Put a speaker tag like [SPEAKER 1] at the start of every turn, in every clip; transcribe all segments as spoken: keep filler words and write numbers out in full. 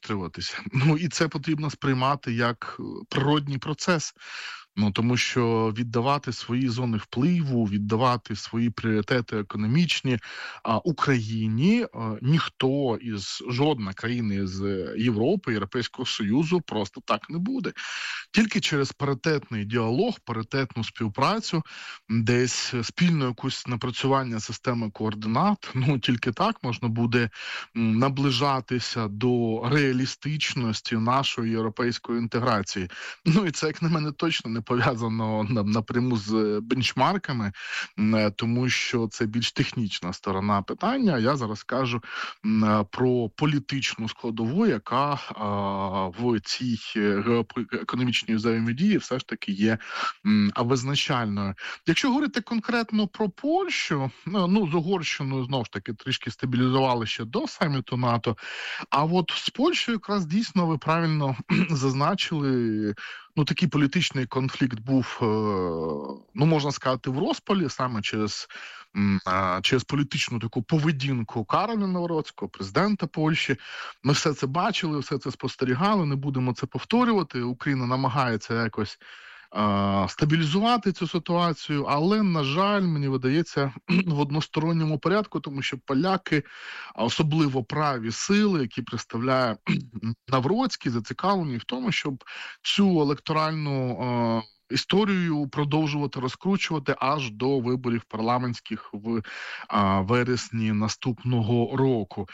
[SPEAKER 1] загострюватися. Ну і це потрібно сприймати як природній процес. Ну, тому що віддавати свої зони впливу, віддавати свої пріоритети економічні а, Україні а, ніхто із жодна країна з Європи, Європейського Союзу просто так не буде. Тільки через паритетний діалог, паритетну співпрацю, десь спільне якусь напрацювання системи координат, ну тільки так можна буде наближатися до реалістичності нашої європейської інтеграції. Ну і це, як на мене, точно не пов'язано напряму з бенчмарками, тому що це більш технічна сторона питання. Я зараз кажу про політичну складову, яка в цій економічній взаємодії все ж таки є визначальною. Якщо говорити конкретно про Польщу, ну, з Угорщиною, знову ж таки, трішки стабілізували ще до саміту НАТО, а от з Польщею якраз дійсно ви правильно зазначили, ну, такий політичний конфлікт був, ну, можна сказати, в розпалі, саме через, через політичну таку поведінку Кароля Навроцького, президента Польщі. Ми все це бачили, все це спостерігали, не будемо це повторювати. Україна намагається якось стабілізувати цю ситуацію, але, на жаль, мені видається, в односторонньому порядку, тому що поляки, особливо праві сили, які представляє Навроцький, зацікавлені в тому, щоб цю електоральну історію продовжувати розкручувати аж до виборів парламентських в а, вересні наступного року.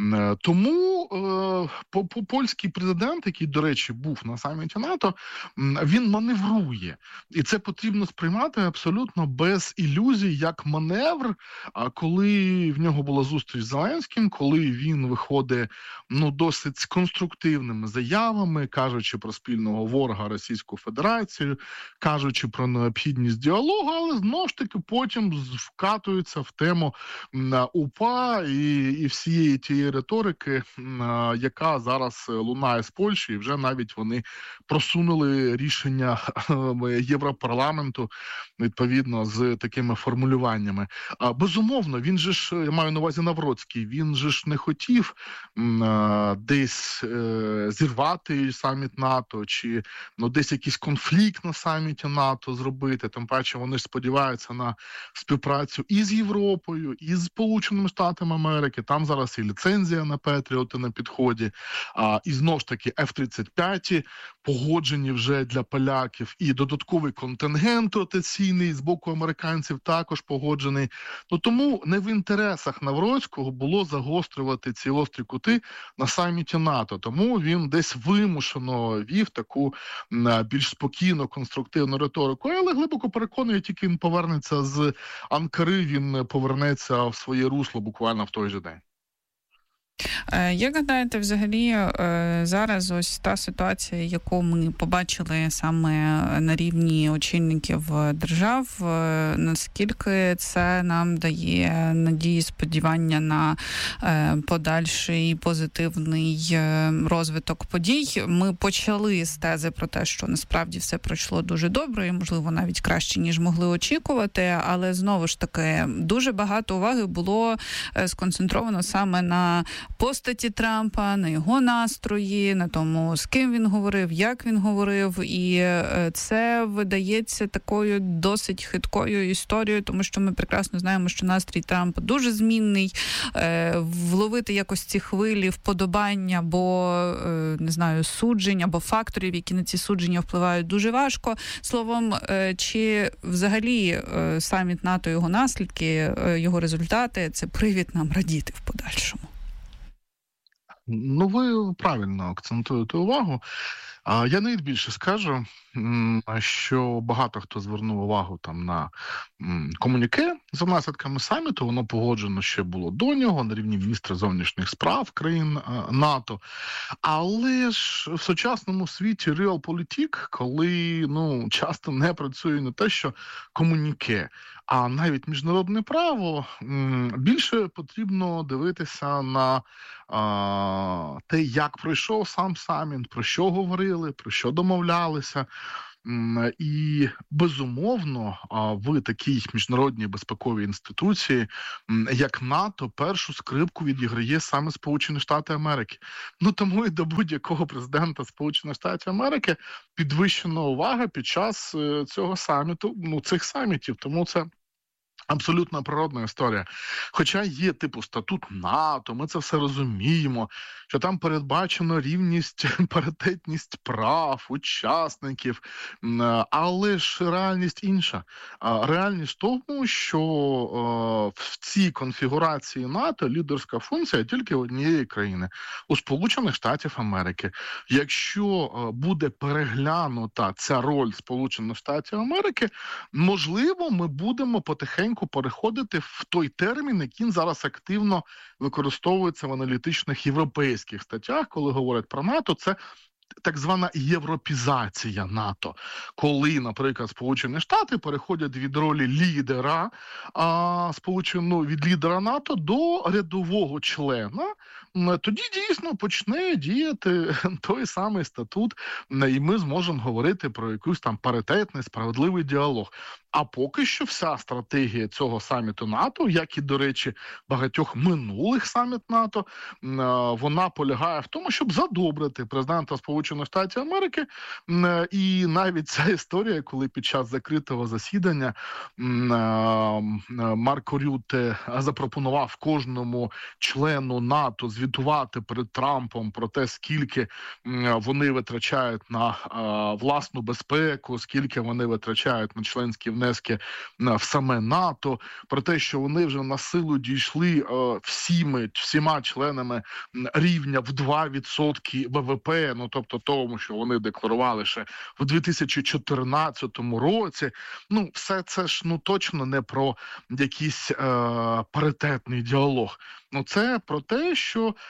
[SPEAKER 1] Тому е, польський президент, який, до речі, був на саміті НАТО, він маневрує. І це потрібно сприймати абсолютно без ілюзій, як маневр, а коли в нього була зустріч з Зеленським, коли він виходить, ну, досить з конструктивними заявами, кажучи про спільного ворога Російську Федерацію, кажучи про необхідність діалогу, але знову ж таки потім вкатується в тему УПА і, і всієї тієї риторики, яка зараз лунає з Польщі, і вже навіть вони просунули рішення Європарламенту відповідно з такими формулюваннями. Безумовно, він же ж, я маю на увазі Навроцький, він же ж не хотів десь зірвати саміт НАТО, чи ну, десь якийсь конфлікт на саміті НАТО зробити, тим паче вони ж сподіваються на співпрацю і з Європою, і з Сполученими Штатами Америки, там зараз і ліцензія на Петріоти на підході, а, і знову ж таки еф тридцять п'ять погоджені вже для поляків, і додатковий контингент ротаційний з боку американців також погоджений. Ну, тому не в інтересах Навроцького було загострювати ці острі кути на саміті НАТО, тому він десь вимушено вів таку більш спокійно, конструктивну риторику, але глибоко переконую, тільки він повернеться з Анкари, він повернеться в своє русло буквально в той же день.
[SPEAKER 2] Як гадаєте, взагалі, зараз ось та ситуація, яку ми побачили саме на рівні очільників держав, наскільки це нам дає надії, сподівання на подальший позитивний розвиток подій? Ми почали з тези про те, що насправді все пройшло дуже добре і, можливо, навіть краще, ніж могли очікувати, але, знову ж таки, дуже багато уваги було сконцентровано саме на постаті Трампа, на його настрої, на тому, з ким він говорив, як він говорив, і це видається такою досить хиткою історією, тому що ми прекрасно знаємо, що настрій Трампа дуже змінний, вловити якось ці хвилі вподобання або, не знаю, суджень, або факторів, які на ці судження впливають, дуже важко. Словом, чи взагалі саміт НАТО, його наслідки, його результати, це привід нам радіти в подальшому?
[SPEAKER 1] Ну, ви правильно акцентуєте увагу. Я навіть більше скажу, що багато хто звернув увагу там на комюніке за наслідками саміту, воно погоджено ще було до нього на рівні міністра зовнішніх справ країн НАТО. Але ж в сучасному світі реалполітик, коли ну, часто не працює не те, що комюніке, а навіть міжнародне право, більше потрібно дивитися на а, те, як пройшов сам саміт, про що говорили, про що домовлялися. І, безумовно, в такій міжнародній безпековій інституції, як НАТО, першу скрипку відіграє саме Сполучені Штати Америки. Ну, тому і до будь-якого президента Сполучених Штатів Америки підвищена увага під час цього саміту, ну, цих самітів. Тому це абсолютно природна історія. Хоча є, типу, статут НАТО, ми це все розуміємо, що там передбачено рівність, паритетність прав, учасників, але ж реальність інша. Реальність в тому, що в цій конфігурації НАТО лідерська функція тільки однієї країни – у Сполучених Штатів Америки. Якщо буде переглянута ця роль Сполучених Штатів Америки, можливо, ми будемо потихеньку переходити в той термін, який зараз активно використовується в аналітичних європейських статтях, коли говорять про НАТО, це так звана європізація НАТО, коли, наприклад, Сполучені Штати переходять від ролі лідера, а, сполучено від лідера НАТО до рядового члена, тоді дійсно почне діяти той самий статут, і ми зможемо говорити про якийсь там паритетний, справедливий діалог. А поки що вся стратегія цього саміту НАТО, як і, до речі, багатьох минулих саміт НАТО, вона полягає в тому, щоб задобрити президента Сполучених Штатів Америки. І навіть ця історія, коли під час закритого засідання Марко Рюте запропонував кожному члену НАТО звітувати перед Трампом про те, скільки вони витрачають на власну безпеку, скільки вони витрачають на членські внески в саме НАТО, про те, що вони вже на силу дійшли всіми, всіма членами рівня в два відсотки ВВП, ну тобто тому, що вони декларували ще в дві тисячі чотирнадцятому році. Ну, все це ж ну точно не про якийсь е, паритетний діалог. Ну, це про те, що е,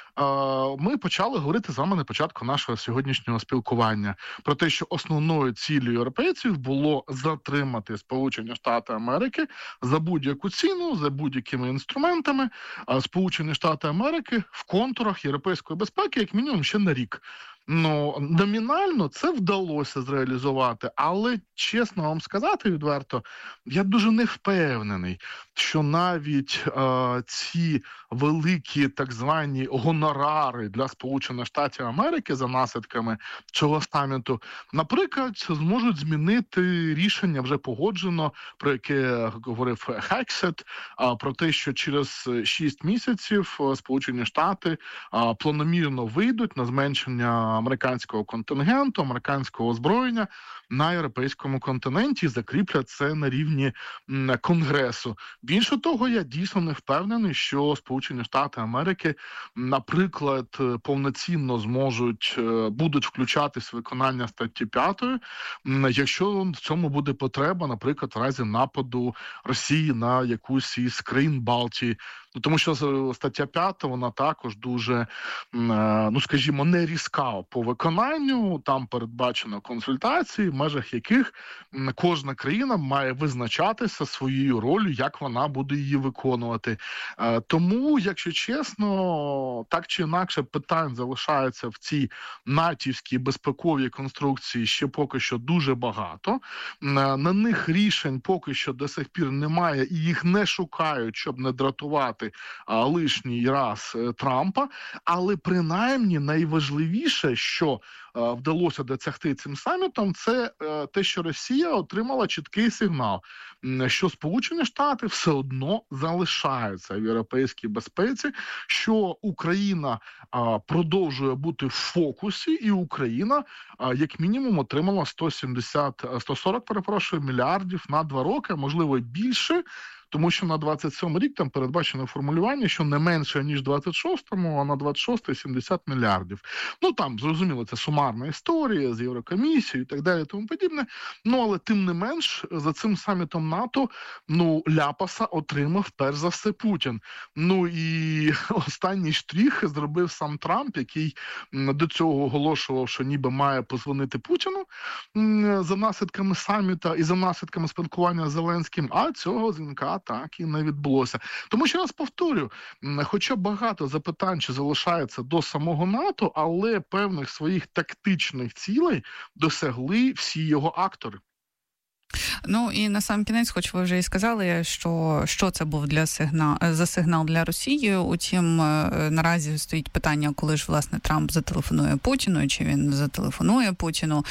[SPEAKER 1] ми почали говорити з вами на початку нашого сьогоднішнього спілкування. Про те, що основною ціллю європейців було затримати Сполучені Штати Америки за будь-яку ціну, за будь-якими інструментами. А Сполучені Штати Америки в контурах європейської безпеки, як мінімум, ще на рік. Ну, номінально це вдалося зреалізувати, але, чесно вам сказати відверто, я дуже не впевнений, що навіть е, ці великі так звані гонорари для Сполучених Штатів Америки за наслідками цього саміту, наприклад, зможуть змінити рішення, вже погоджено, про яке говорив Хексет, е, про те, що через шість місяців Сполучені Штати е, планомірно вийдуть на зменшення американського контингенту, американського озброєння на європейському континенті і закріплять це на рівні Конгресу. Більше того, я дійсно не впевнений, що Сполучені Штати Америки, наприклад, повноцінно зможуть, будуть включатись в виконання статті п'ятої, якщо в цьому буде потреба, наприклад, в разі нападу Росії на якусь із країн Балтії. Ну, тому що стаття п'ята, вона також дуже, ну, скажімо, не різка по виконанню. Там передбачено консультації, в межах яких кожна країна має визначатися своєю ролью, як вона буде її виконувати. Тому, якщо чесно, так чи інакше питань залишається в цій натівській безпековій конструкції ще поки що дуже багато. На них рішень поки що до сих пір немає і їх не шукають, щоб не дратувати А, лишній раз Трампа, але принаймні найважливіше, що а, вдалося досягти цим самітом, це а, те, що Росія отримала чіткий сигнал, що Сполучені Штати все одно залишаються в європейській безпеці, що Україна а, продовжує бути в фокусі, і Україна, а, як мінімум, отримала сто сімдесят, сто сорок, перепрошую, мільярдів на два роки, можливо, й більше. Тому що на двадцять сьомий рік там передбачено формулювання, що не менше, ніж двадцять шостому, а на двадцять шостий сімдесят мільярдів. Ну, там, зрозуміло, це сумарна історія з Єврокомісією і так далі, тому подібне. Ну, але тим не менш, за цим самітом НАТО, ну, ляпаса отримав перш за все Путін. Ну, і останній штрих зробив сам Трамп, який до цього оголошував, що ніби має позвонити Путіну за наслідками саміта і за наслідками спілкування з Зеленським, а цього дзвінка а так і не відбулося. Тому що, раз повторю, хоча багато запитань чи залишається до самого НАТО, але певних своїх тактичних цілей досягли всі його актори.
[SPEAKER 2] Ну і на сам кінець, хоч ви вже і сказали, що, що це був для сигнал, за сигнал для Росії. Утім, наразі стоїть питання, коли ж, власне, Трамп зателефонує Путіну, чи він зателефонує Путіну.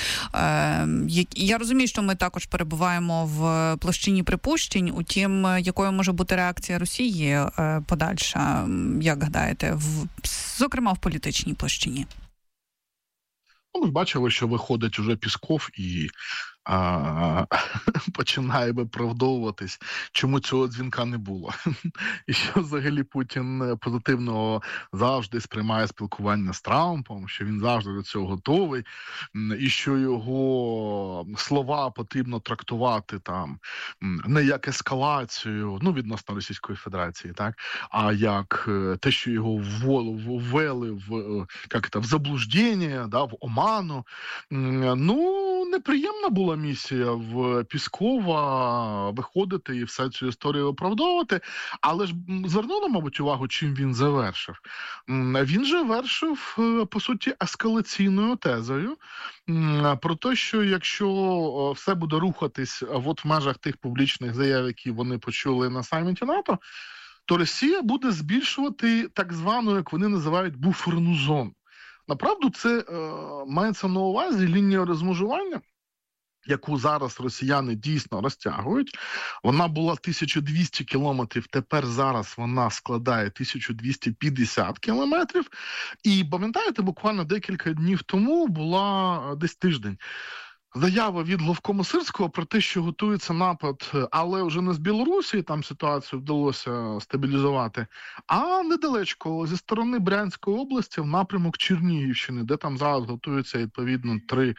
[SPEAKER 2] Я розумію, що ми також перебуваємо в площині припущень, утім, якою може бути реакція Росії подальша, як гадаєте, в, зокрема в політичній площині?
[SPEAKER 1] Ну, ми бачили, що виходить уже Пісков і а, починає виправдовуватись, чому цього дзвінка не було. І що взагалі Путін позитивно завжди сприймає спілкування з Трампом, що він завжди до цього готовий, і що його слова потрібно трактувати там не як ескалацію, ну, відносно Російської Федерації, так, а як те, що його ввели в, як це, в заблуждення, да, в оману. Ну, неприємна була місія в Піскова виходити і все цю історію оправдовувати, але ж звернули, мабуть, увагу, чим він завершив. Він же вершив, по суті, ескалаційною тезою про те, що якщо все буде рухатись от в межах тих публічних заяв, які вони почули на саміті НАТО, то Росія буде збільшувати так звану, як вони називають, буферну зону. Направду, це е, мається на увазі лінія розмежування, яку зараз росіяни дійсно розтягують. Вона була тисяча двісті кілометрів, тепер зараз вона складає тисяча двісті п'ятдесят кілометрів. І пам'ятаєте, буквально декілька днів тому була десь тиждень заява від Главкому Сирського про те, що готується напад, але вже не з Білорусі, там ситуацію вдалося стабілізувати, а недалечко, зі сторони Брянської області в напрямок Чернігівщини, де там зараз готуються, відповідно, три,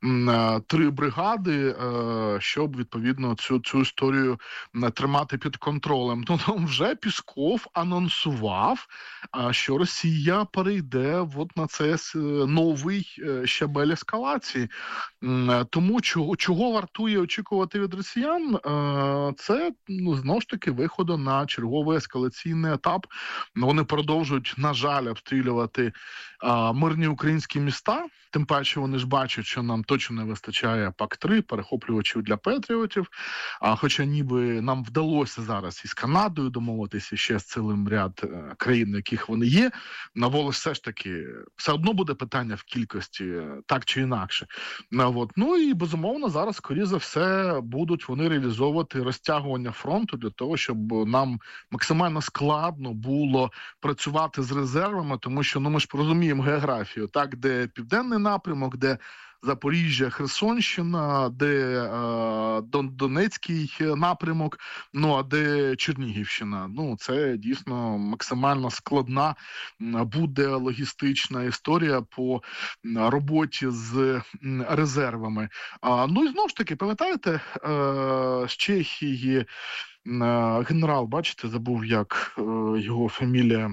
[SPEAKER 1] три бригади, щоб, відповідно, цю, цю історію тримати під контролем. То там вже Пісков анонсував, що Росія перейде от на цей новий щабель ескалації. Тому чого, чого вартує очікувати від росіян, це, ну, знову ж таки, виходу на черговий ескалаційний етап. Вони продовжують, на жаль, обстрілювати а, мирні українські міста. Тим паче вони ж бачать, що нам точно не вистачає пак три, перехоплювачів для патріотів. А хоча ніби нам вдалося зараз із Канадою домовитися, ще з цілим ряд е, країн, яких вони є, на воле все ж таки, все одно буде питання в кількості, так чи інакше. От. Ну і, безумовно, зараз, скоріше за все, будуть вони реалізовувати розтягування фронту для того, щоб нам максимально складно було працювати з резервами, тому що, ну, ми ж розуміємо географію, так, де південний напрямок, де Запоріжжя, Херсонщина, де е, Донецький напрямок, ну а де Чернігівщина. Ну, це дійсно максимально складна буде логістична історія по роботі з резервами. А, ну і знову ж таки, пам'ятаєте, е, з Чехії е, генерал, бачите, забув, як е, його фамілія.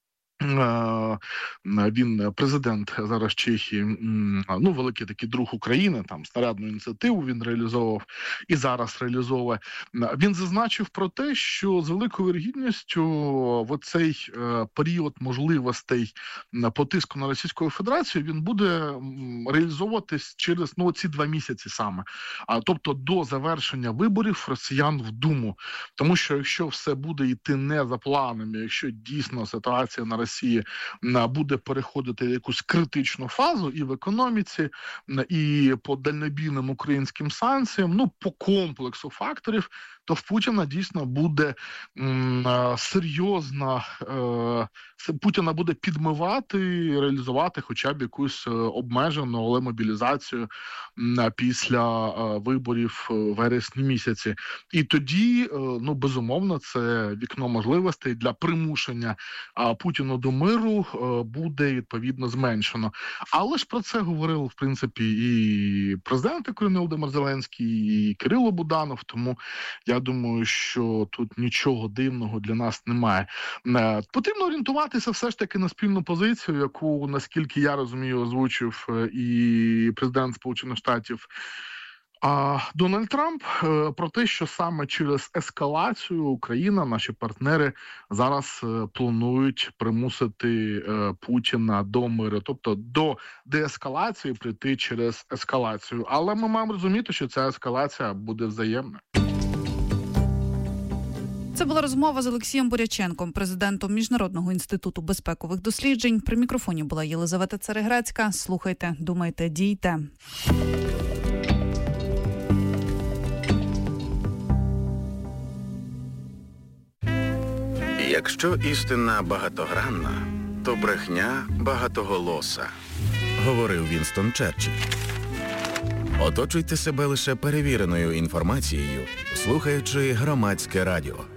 [SPEAKER 1] Він президент зараз Чехії, ну, великий такий друг України, там снарядну ініціативу він реалізовував і зараз реалізовує. Він зазначив про те, що з великою вірогідністю в цей період можливостей по тиску на Російську Федерацію він буде реалізовуватись через, ну, ці два місяці саме. А тобто до завершення виборів росіян в Думу. Тому що якщо все буде йти не за планами, якщо дійсно ситуація на Росії буде переходити в якусь критичну фазу і в економіці, і по дальнобійним українським санкціям, ну, по комплексу факторів, то в Путіна дійсно буде м, серйозна, е, Путіна буде підмивати, реалізувати хоча б якусь обмежену, але мобілізацію м, після е, виборів в вересні місяці. І тоді, е, ну, безумовно, це вікно можливостей для примушення е, Путіну до миру е, буде, відповідно, зменшено. Але ж про це говорив, в принципі, і президент України Володимир Зеленський, і Кирило Буданов, тому я Я думаю, що тут нічого дивного для нас немає. Потрібно орієнтуватися все ж таки на спільну позицію, яку, наскільки я розумію, озвучив і президент Сполучених Штатів А Дональд Трамп е, про те, що саме через ескалацію Україна, наші партнери зараз е, планують примусити е, Путіна до миру, тобто до деескалації прийти через ескалацію. Але ми маємо розуміти, що ця ескалація буде взаємна.
[SPEAKER 2] Це була розмова з Олексієм Буряченком, президентом Міжнародного інституту безпекових досліджень. При мікрофоні була Єлизавета Цареграцька. Слухайте, думайте, дійте.
[SPEAKER 3] Якщо істина багатогранна, то брехня багатоголоса, говорив Вінстон Черчилль. Оточуйте себе лише перевіреною інформацією, слухаючи Громадське радіо.